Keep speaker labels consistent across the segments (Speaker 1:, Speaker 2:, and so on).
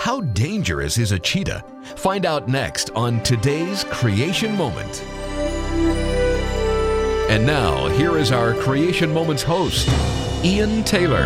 Speaker 1: How dangerous is a cheetah? Find out next on today's Creation Moment. And now, here is our Creation Moments host, Ian Taylor.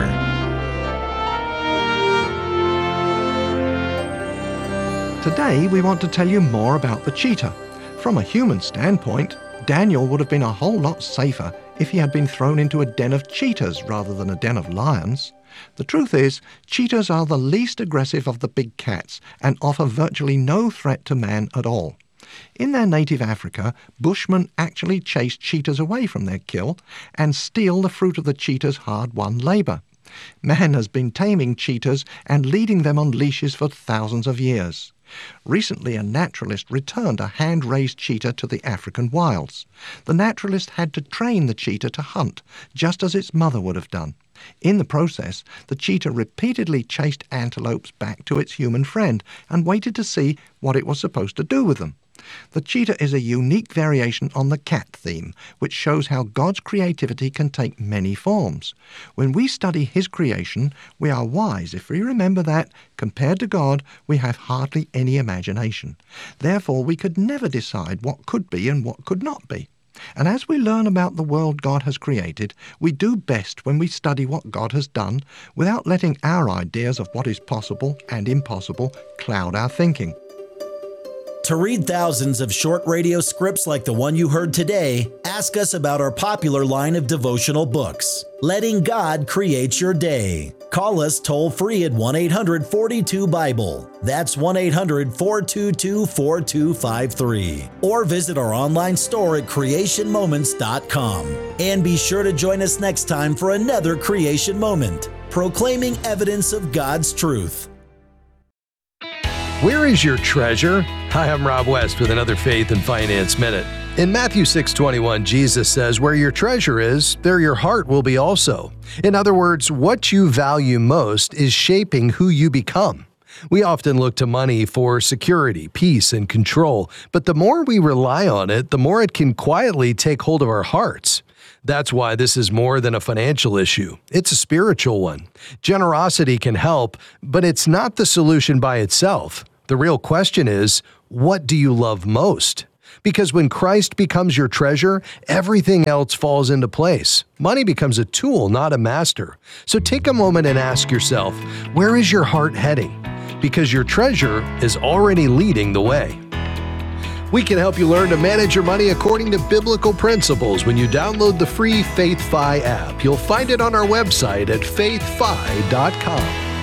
Speaker 2: Today, we want to tell you more about the cheetah. From a human standpoint, Daniel would have been a whole lot safer if he had been thrown into a den of cheetahs rather than a den of lions. The truth is, cheetahs are the least aggressive of the big cats and offer virtually no threat to man at all. In their native Africa, Bushmen actually chase cheetahs away from their kill and steal the fruit of the cheetah's hard-won labour. Man has been taming cheetahs and leading them on leashes for thousands of years. Recently, a naturalist returned a hand-raised cheetah to the African wilds. The naturalist had to train the cheetah to hunt, just as its mother would have done. In the process, the cheetah repeatedly chased antelopes back to its human friend and waited to see what it was supposed to do with them. The cheetah is a unique variation on the cat theme, which shows how God's creativity can take many forms. When we study His creation, we are wise if we remember that, compared to God, we have hardly any imagination. Therefore, we could never decide what could be and what could not be. And as we learn about the world God has created, we do best when we study what God has done without letting our ideas of what is possible and impossible cloud our thinking.
Speaker 3: To read thousands of short radio scripts like the one you heard today, ask us about our popular line of devotional books, Letting God Create Your Day. Call us toll-free at 1-800-42-BIBLE. That's 1-800-422-4253. Or visit our online store at creationmoments.com. And be sure to join us next time for another Creation Moment, proclaiming evidence of God's truth.
Speaker 4: Where is your treasure? Hi, I'm Rob West with another Faith and Finance Minute. In Matthew 6:21, Jesus says, "Where your treasure is, there your heart will be also." In other words, what you value most is shaping who you become. We often look to money for security, peace, and control, but the more we rely on it, the more it can quietly take hold of our hearts. That's why this is more than a financial issue. It's a spiritual one. Generosity can help, but it's not the solution by itself. The real question is, what do you love most? Because when Christ becomes your treasure, everything else falls into place. Money becomes a tool, not a master. So take a moment and ask yourself, where is your heart heading? Because your treasure is already leading the way. We can help you learn to manage your money according to biblical principles when you download the free FaithFi app. You'll find it on our website at faithfi.com.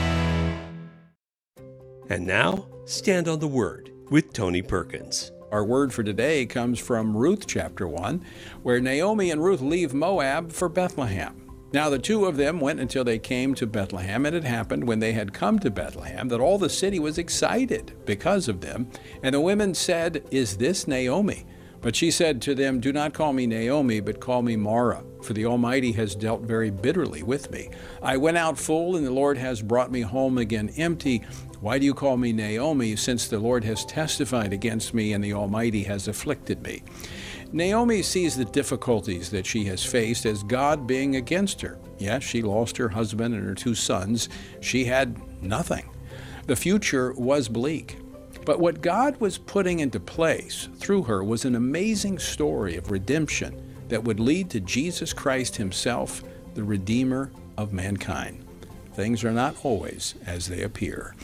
Speaker 5: And now, Stand on the Word with Tony Perkins.
Speaker 6: Our word for today comes from Ruth chapter 1, where Naomi and Ruth leave Moab for Bethlehem. Now the two of them went until they came to Bethlehem, and it happened when they had come to Bethlehem that all the city was excited because of them. And the women said, "Is this Naomi?" But she said to them, "Do not call me Naomi, but call me Mara, for the Almighty has dealt very bitterly with me. I went out full, and the Lord has brought me home again empty. Why do you call me Naomi, since the Lord has testified against me and the Almighty has afflicted me?" Naomi sees the difficulties that she has faced as God being against her. Yes, she lost her husband and her two sons. She had nothing. The future was bleak. But what God was putting into place through her was an amazing story of redemption that would lead to Jesus Christ himself, the Redeemer of mankind. Things are not always as they appear.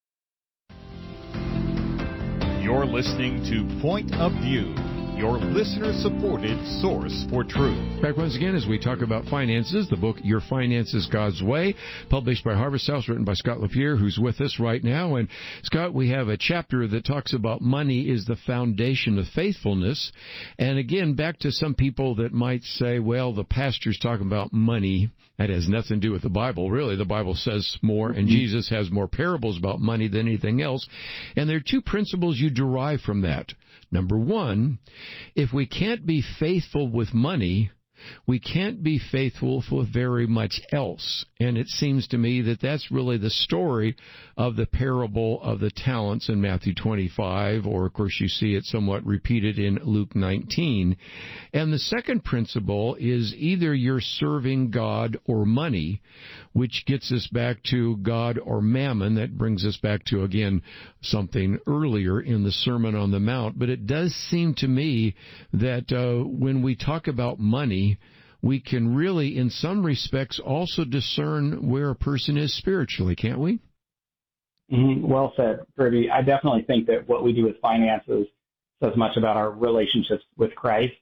Speaker 7: You're listening to Point of View, your listener-supported source for truth.
Speaker 8: Back once again as we talk about finances, the book Your Finances God's Way, published by Harvest House, written by Scott LaPierre, who's with us right now. And Scott, we have a chapter that talks about money is the foundation of faithfulness. And again, back to some people that might say, well, the pastor's talking about money. That has nothing to do with the Bible. Really, the Bible says more, and Jesus has more parables about money than anything else. And there are two principles you derive from that. Number one, if we can't be faithful with money, we can't be faithful for very much else. And it seems to me that that's really the story of the parable of the talents in Matthew 25, or of course you see it somewhat repeated in Luke 19. And the second principle is either you're serving God or money, which gets us back to God or mammon. That brings us back to, again, something earlier in the Sermon on the Mount. But it does seem to me that when we talk about money, we can really, in some respects, also discern where a person is spiritually, can't we?
Speaker 9: Mm-hmm. Well said, Kirby. I definitely think that what we do with finances says much about our relationships with Christ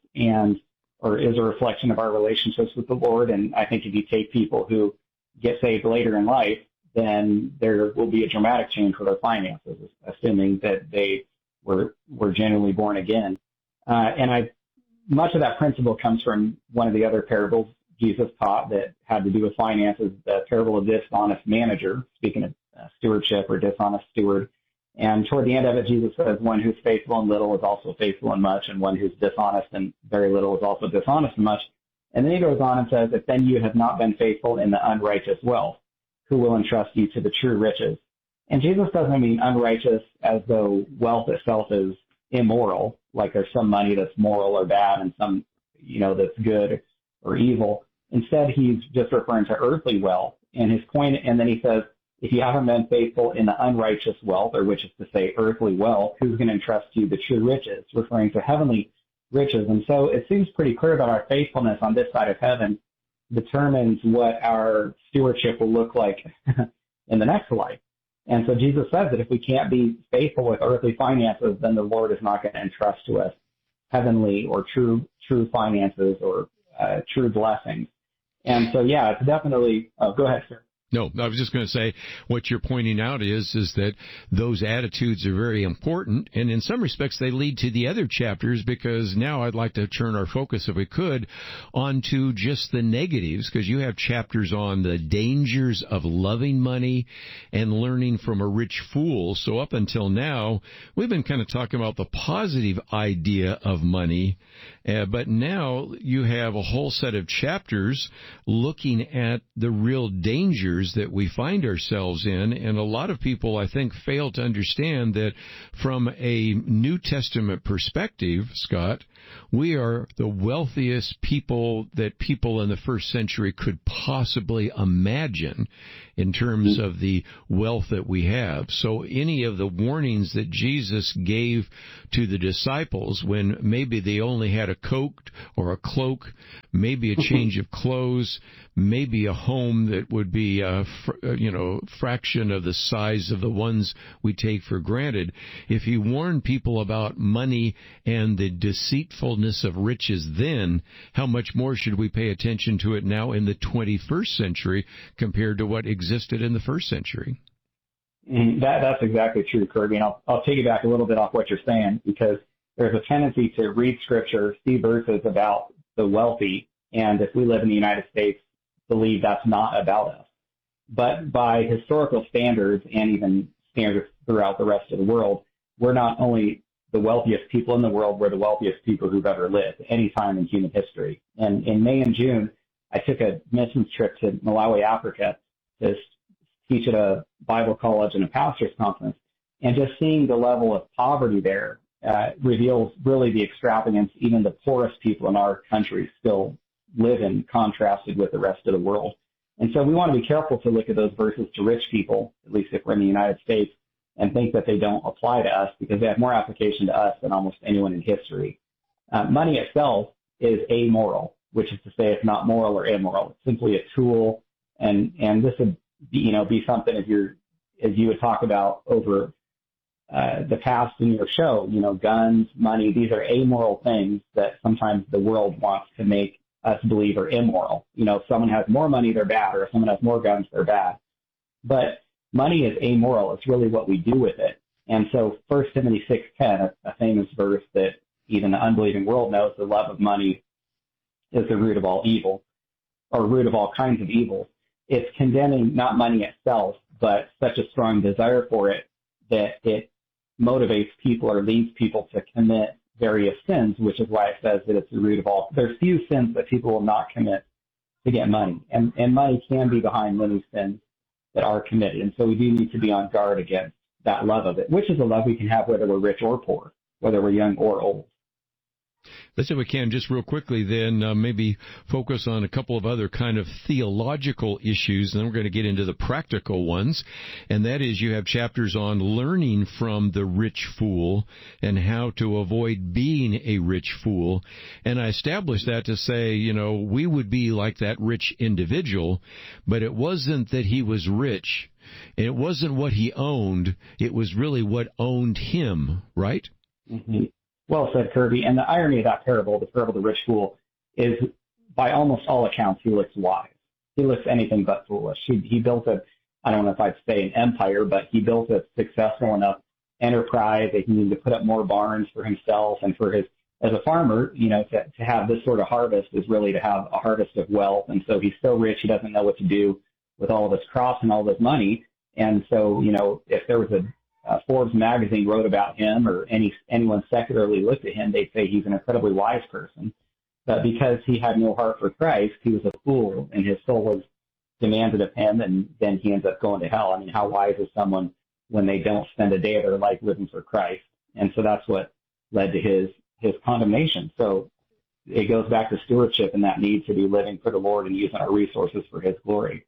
Speaker 9: or is a reflection of our relationships with the Lord. And I think if you take people who get saved later in life, then there will be a dramatic change with their finances, assuming that they were genuinely born again. Much of that principle comes from one of the other parables Jesus taught that had to do with finances, the parable of the dishonest manager, speaking of stewardship or dishonest steward. And toward the end of it, Jesus says, one who's faithful in little is also faithful in much, and one who's dishonest in very little is also dishonest in much. And then he goes on and says, if then you have not been faithful in the unrighteous wealth, who will entrust you to the true riches? And Jesus doesn't mean unrighteous as though wealth itself is immoral, like there's some money that's moral or bad and some, that's good or evil. Instead, he's just referring to earthly wealth. And his point, and then he says, if you haven't been faithful in the unrighteous wealth, or which is to say earthly wealth, who's going to entrust you the true riches, referring to heavenly riches. And so it seems pretty clear that our faithfulness on this side of heaven determines what our stewardship will look like in the next life. And so Jesus says that if we can't be faithful with earthly finances, then the Lord is not going to entrust to us heavenly or true finances or true blessings. And so, yeah, it's definitely, go ahead, sir.
Speaker 8: No, I was just going to say what you're pointing out is that those attitudes are very important, and in some respects they lead to the other chapters, because now I'd like to turn our focus, if we could, onto just the negatives, because you have chapters on the dangers of loving money and learning from a rich fool. So up until now, we've been kind of talking about the positive idea of money, but now you have a whole set of chapters looking at the real dangers that we find ourselves in. And a lot of people, I think, fail to understand that from a New Testament perspective, Scott, we are the wealthiest people that people in the first century could possibly imagine in terms of the wealth that we have. So any of the warnings that Jesus gave to the disciples when maybe they only had a coat or a cloak, maybe a change of clothes, maybe a home that would be a fraction of the size of the ones we take for granted. If he warned people about money and the deceitfulness of riches then, how much more should we pay attention to it now in the 21st century compared to what existed in the first century?
Speaker 9: That's exactly true, Kirby. And I'll piggyback a little bit off what you're saying, because there's a tendency to read Scripture, see verses about the wealthy, and if we live in the United States, believe that's not about us. But by historical standards and even standards throughout the rest of the world, we're not only the wealthiest people in the world, we're the wealthiest people who've ever lived any time in human history. And in May and June, I took a missions trip to Malawi, Africa, to teach at a Bible college and a pastor's conference. And just seeing the level of poverty there reveals really the extravagance even the poorest people in our country still live in, contrasted with the rest of the world. And so we want to be careful to look at those verses to rich people, at least if we're in the United States, and think that they don't apply to us, because they have more application to us than almost anyone in history. Money itself is amoral, which is to say it's not moral or immoral. It's simply a tool, and this would be something as you would talk about over the past in your show. Guns, money, these are amoral things that sometimes the world wants to make us believe are immoral. If someone has more money, they're bad, or if someone has more guns, they're bad. But money is amoral. It's really what we do with it. And so 1 Timothy 6:10, a famous verse that even the unbelieving world knows, the love of money is the root of all evil, or root of all kinds of evil. It's condemning not money itself, but such a strong desire for it that it motivates people or leads people to commit various sins, which is why it says that it's the root of all. There's few sins that people will not commit to get money, and money can be behind many sins that are committed. And so we do need to be on guard against that love of it, which is a love we can have whether we're rich or poor, whether we're young or old.
Speaker 8: Let's see if we can just real quickly then maybe focus on a couple of other kind of theological issues, and then we're going to get into the practical ones. And that is, you have chapters on learning from the rich fool and how to avoid being a rich fool. And I established that to say, we would be like that rich individual, but it wasn't that he was rich. It wasn't what he owned. It was really what owned him, right?
Speaker 9: Mm-hmm. Well said, Kirby. And the irony of that parable, the parable of the rich fool, is by almost all accounts, he looks wise. He looks anything but foolish. He built I don't know if I'd say an empire, but he built a successful enough enterprise that he needed to put up more barns for himself and for his, as a farmer, to have this sort of harvest is really to have a harvest of wealth. And so he's so rich, he doesn't know what to do with all of his crops and all of his money. And so, if there was Forbes magazine wrote about him, or anyone secularly looked at him, they'd say he's an incredibly wise person. But because he had no heart for Christ, he was a fool, and his soul was demanded of him, and then he ends up going to hell. I mean, how wise is someone when they don't spend a day of their life living for Christ? And so that's what led to his condemnation. So it goes back to stewardship and that need to be living for the Lord and using our resources for his glory.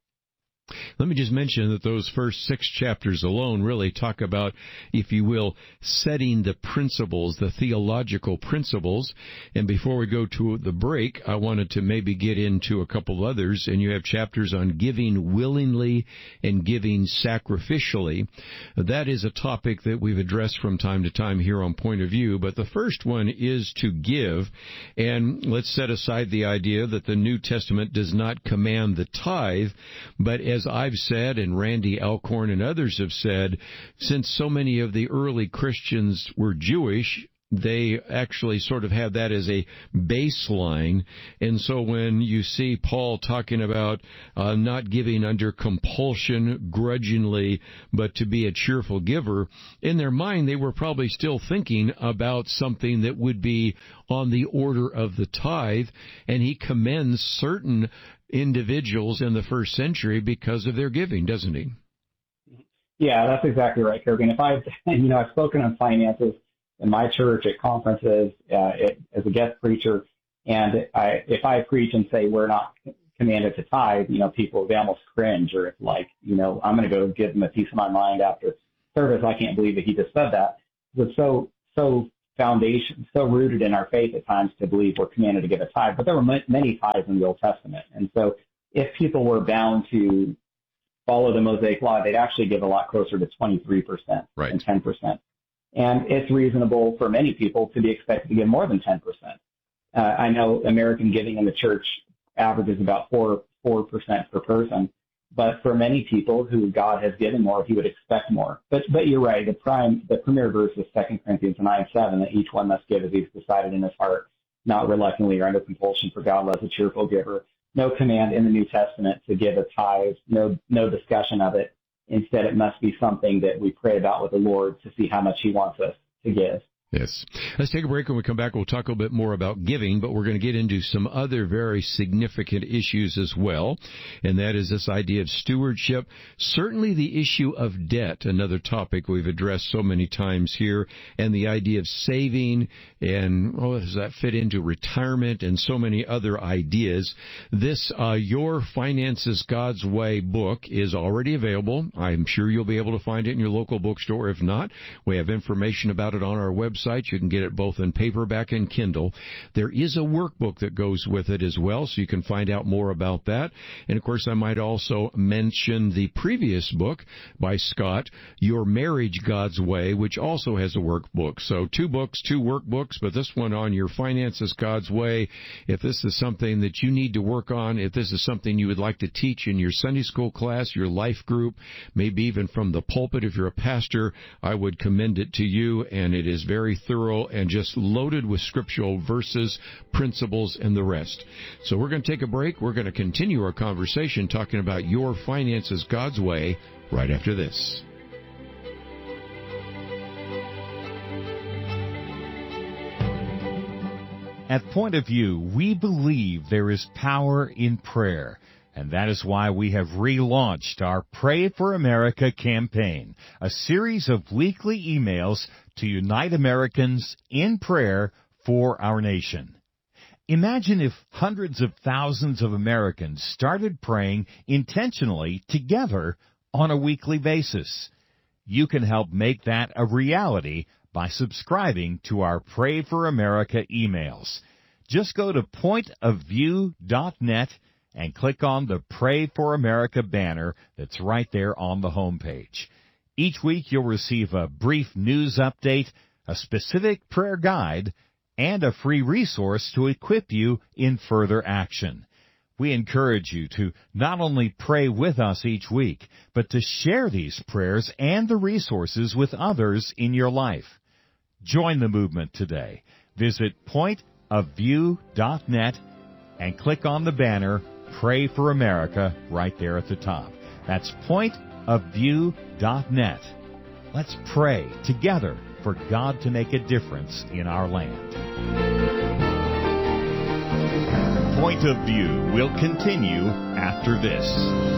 Speaker 8: Let me just mention that those first 6 chapters alone really talk about, if you will, setting the principles, the theological principles. And before we go to the break, I wanted to maybe get into a couple others. And you have chapters on giving willingly and giving sacrificially. That is a topic that we've addressed from time to time here on Point of View. But the first one is to give. And let's set aside the idea that the New Testament does not command the tithe, but as I've said, and Randy Alcorn and others have said, since so many of the early Christians were Jewish, they actually sort of have that as a baseline. And so when you see Paul talking about not giving under compulsion, grudgingly, but to be a cheerful giver, in their mind they were probably still thinking about something that would be on the order of the tithe, and he commends certain individuals in the first century because of their giving, doesn't he?
Speaker 9: Yeah, that's exactly right, Kirby. And if I've spoken on finances in my church at conferences as a guest preacher, and if I preach and say we're not commanded to tithe, people, they almost cringe, or it's like, I'm going to go give them a piece of my mind after service. I can't believe that he just said that. It's so foundation, so rooted in our faith at times to believe we're commanded to give a tithe. But there were many tithes in the Old Testament. And so if people were bound to follow the Mosaic Law, they'd actually give a lot closer to 23%
Speaker 8: right.
Speaker 9: and 10%. And it's reasonable for many people to be expected to give more than 10%. I know American giving in the church averages about 4% per person. But for many people who God has given more, he would expect more. But you're right. The premier verse is 2 Corinthians 9:7, that each one must give as he's decided in his heart, not reluctantly or under compulsion, for God loves a cheerful giver. No command in the New Testament to give a tithe, no discussion of it. Instead, it must be something that we pray about with the Lord to see how much he wants us to give.
Speaker 8: Yes. Let's take a break. When we come back, we'll talk a little bit more about giving, but we're going to get into some other very significant issues as well, and that is this idea of stewardship. Certainly the issue of debt, another topic we've addressed so many times here, and the idea of saving, and does that fit into retirement, and so many other ideas. This Your Finances God's Way book is already available. I'm sure you'll be able to find it in your local bookstore. If not, we have information about it on our website. You can get it both in paperback and Kindle. There is a workbook that goes with it as well, so you can find out more about that. And, of course, I might also mention the previous book by Scott, Your Marriage God's Way, which also has a workbook. So 2 books, 2 workbooks, but this one on Your Finances God's Way. If this is something that you need to work on, if this is something you would like to teach in your Sunday school class, your life group, maybe even from the pulpit if you're a pastor, I would commend it to you, and it is very thorough and just loaded with scriptural verses, principles, and the rest. So we're going to take a break. We're going to continue our conversation talking about Your Finances God's Way right after this.
Speaker 7: At Point of View, we believe there is power in prayer, and that is why we have relaunched our Pray for America campaign, a series of weekly emails to unite Americans in prayer for our nation. Imagine if hundreds of thousands of Americans started praying intentionally together on a weekly basis. You can help make that a reality by subscribing to our Pray for America emails. Just go to pointofview.net and click on the Pray for America banner that's right there on the homepage. Each week you'll receive a brief news update, a specific prayer guide, and a free resource to equip you in further action. We encourage you to not only pray with us each week, but to share these prayers and the resources with others in your life. Join the movement today. Visit pointofview.net and click on the banner Pray for America right there at the top. That's pointofview.net. Let's pray together for God to make a difference in our land. Point of View will continue after this.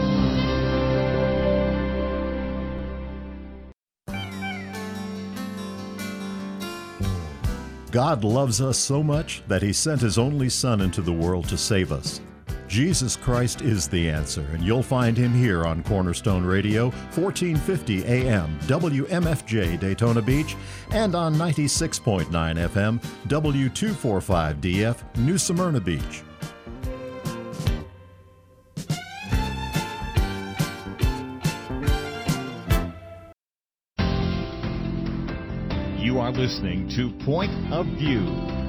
Speaker 10: God loves us so much that He sent His only Son into the world to save us. Jesus Christ is the answer, and you'll find Him here on Cornerstone Radio, 1450 AM, WMFJ Daytona Beach, and on 96.9 FM, W245DF, New Smyrna Beach.
Speaker 7: You are listening to Point of View.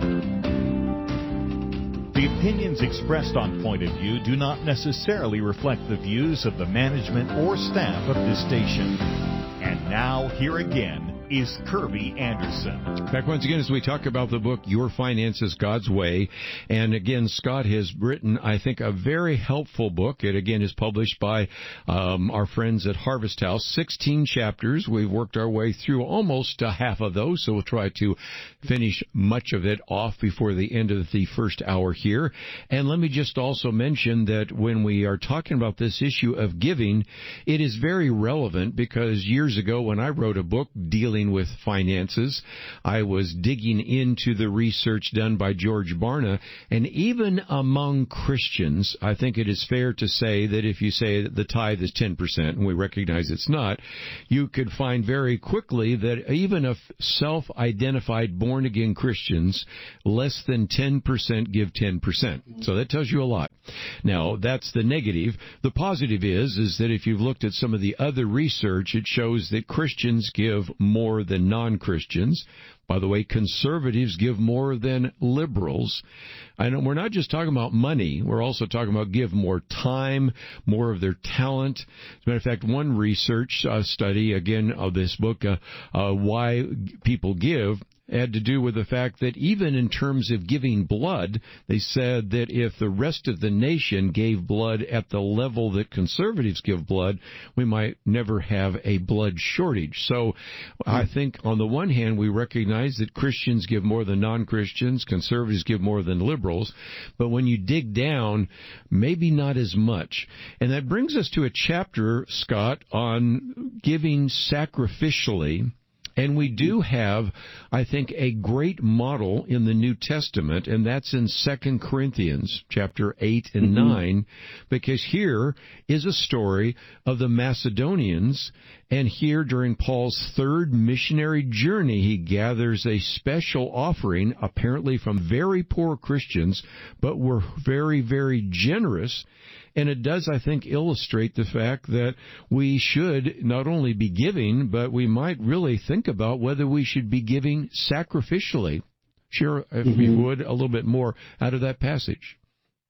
Speaker 7: The opinions expressed on Point of View do not necessarily reflect the views of the management or staff of this station. And now, here again, is Kirby Anderson.
Speaker 8: Back once again as we talk about the book, Your Finances God's Way. And again, Scott has written, I think, a very helpful book. It, again, is published by our friends at Harvest House. 16 chapters. We've worked our way through almost half of those, so we'll try to finish much of it off before the end of the first hour here. And let me just also mention that when we are talking about this issue of giving, it is very relevant because years ago when I wrote a book dealing with finances, I was digging into the research done by George Barna, and even among Christians, I think it is fair to say that if you say that the tithe is 10%, and we recognize it's not, you could find very quickly that even of self-identified born-again Christians, less than 10% give 10%. So that tells you a lot. Now, that's the negative. The positive is that if you've looked at some of the other research, it shows that Christians give more than non-Christians. By the way, conservatives give more than liberals. And we're not just talking about money. We're also talking about give more time, more of their talent. As a matter of fact, one research study, again, of this book, Why People Give, had to do with the fact that even in terms of giving blood, they said that if the rest of the nation gave blood at the level that conservatives give blood, we might never have a blood shortage. So I think on the one hand, we recognize that Christians give more than non-Christians, conservatives give more than liberals, but when you dig down, maybe not as much. And that brings us to a chapter, Scott, on giving sacrificially. And we do have, I think, a great model in the New Testament, and that's in 2 Corinthians chapter 8 and 9, because here is a story of the Macedonians, and here during Paul's third missionary journey, he gathers a special offering, apparently from very poor Christians, but were very, very generous. And it does, I think, illustrate the fact that we should not only be giving, but we might really think about whether we should be giving sacrificially. Share, if you would, a little bit more out of that passage.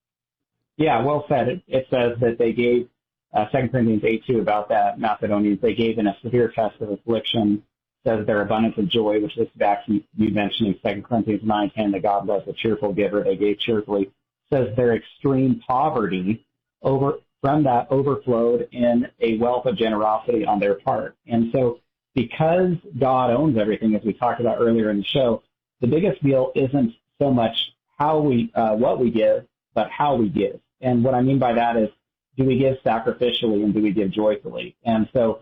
Speaker 9: Yeah, well said. It says that they gave, 2 Corinthians 8:2 about that Macedonians, they gave in a severe test of affliction, says their abundance of joy, which is back to you mentioning 2 Corinthians 9:10, that God loves a cheerful giver, they gave cheerfully, says their extreme poverty from that overflowed in a wealth of generosity on their part. And so because God owns everything, as we talked about earlier in the show, the biggest deal isn't so much what we give, but how we give. And what I mean by that is, do we give sacrificially and do we give joyfully? And so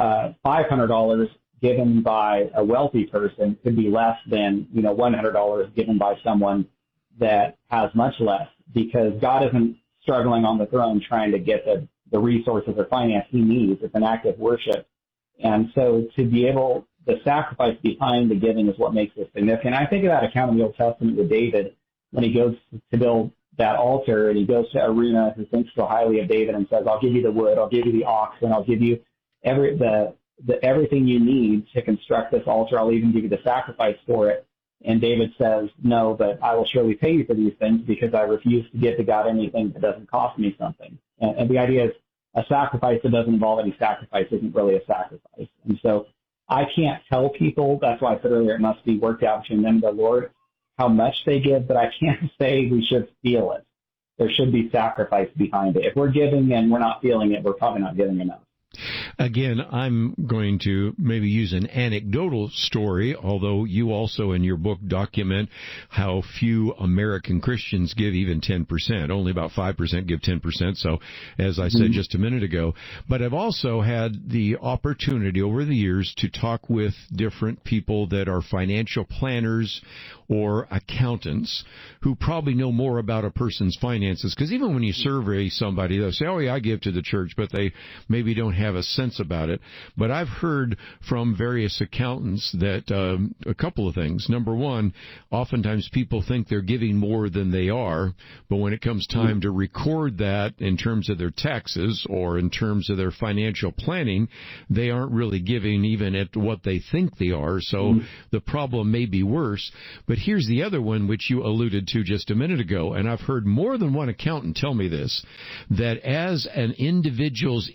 Speaker 9: $500 given by a wealthy person could be less than, $100 given by someone that has much less, because God isn't struggling on the throne trying to get the resources or finance he needs. It's an act of worship. And so to be able, the sacrifice behind the giving is what makes this significant. I think of that account in the Old Testament with David when he goes to build that altar, and he goes to Araunah, who thinks so highly of David, and says, I'll give you the wood, I'll give you the oxen, I'll give you everything you need to construct this altar. I'll even give you the sacrifice for it. And David says, no, but I will surely pay you for these things because I refuse to give to God anything that doesn't cost me something. And the idea is a sacrifice that doesn't involve any sacrifice isn't really a sacrifice. And so I can't tell people, that's why I said earlier, it must be worked out between them and the Lord, how much they give, but I can't say we should feel it. There should be sacrifice behind it. If we're giving and we're not feeling it, we're probably not giving enough.
Speaker 8: Again, I'm going to maybe use an anecdotal story, although you also in your book document how few American Christians give even 10%. Only about 5% give 10%, so as I said just a minute ago. But I've also had the opportunity over the years to talk with different people that are financial planners or accountants who probably know more about a person's finances. Because even when you survey somebody, they'll say, oh, yeah, I give to the church, but they maybe don't have a sense about it. But I've heard from various accountants that a couple of things. Number one, oftentimes people think they're giving more than they are, but when it comes time to record that in terms of their taxes or in terms of their financial planning, they aren't really giving even at what they think they are. So the problem may be worse. But here's the other one, which you alluded to just a minute ago, and I've heard more than one accountant tell me this, that as an individual's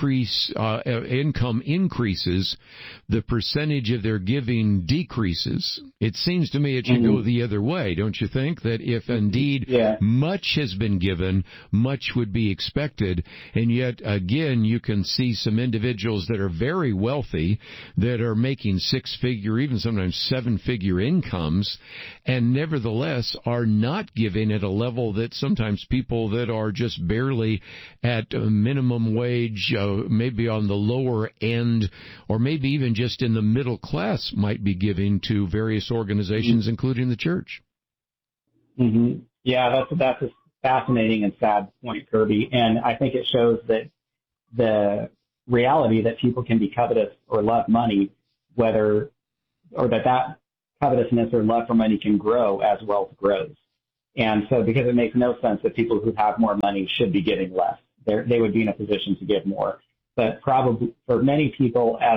Speaker 8: income increases, the percentage of their giving decreases. It seems to me it should go the other way, don't you think? That if indeed much has been given, much would be expected, and yet, again, you can see some individuals that are very wealthy that are making six-figure, even sometimes seven-figure incomes, and nevertheless are not giving at a level that sometimes people that are just barely at minimum wage, maybe on the lower end, or maybe even just in the middle class might be giving to various organizations, including the church.
Speaker 9: Yeah, that's a fascinating and sad point, Kirby. And I think it shows that the reality that people can be covetous or love money, that covetousness or love for money can grow as wealth grows. And so because it makes no sense that people who have more money should be giving less. They would be in a position to give more. But probably for many people, as